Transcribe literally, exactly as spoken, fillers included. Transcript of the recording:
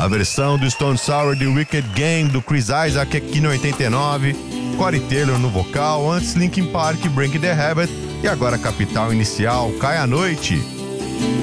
A versão do Stone Sour de Wicked Game do Chris Isaac aqui no oitenta e nove, Corey Taylor no vocal, antes Linkin Park, Break the Habit e agora Capital Inicial, Cai a Noite.